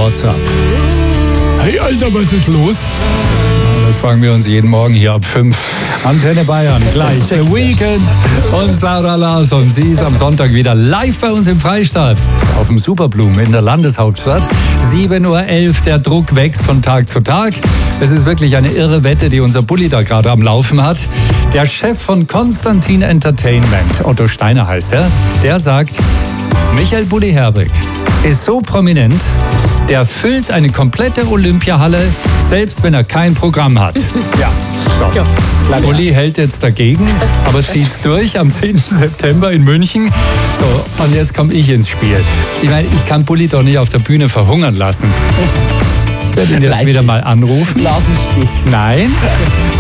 WhatsApp. Hey Alter, was ist los? Das fragen wir uns jeden Morgen hier ab 5. Antenne Bayern, gleich The Weekend und Sarah Larsson. Sie ist am Sonntag wieder live bei uns im Freistaat auf dem Superblum in der Landeshauptstadt. 7.11 Uhr, der Druck wächst von Tag zu Tag. Es ist wirklich eine irre Wette, die unser Bulli da gerade am Laufen hat. Der Chef von Konstantin Entertainment, Otto Steiner heißt er, der sagt, Michael Bulli Herbig ist so prominent, der füllt eine komplette Olympiahalle, selbst wenn er kein Programm hat. Ja, so. Ja, Bulli hält jetzt dagegen, aber zieht's durch am 10. September in München. So, und jetzt komme ich ins Spiel. Ich meine, ich kann Bulli doch nicht auf der Bühne verhungern lassen. Ich werde ihn jetzt wieder mal anrufen. Blasenstich. Nein.